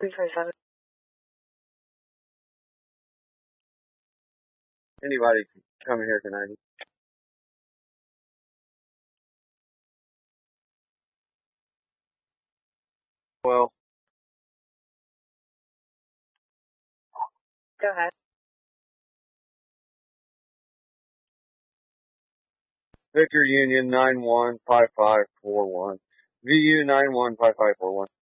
347. Anybody coming here tonight? Well, Go ahead. Victor Union 915541. VU 915541.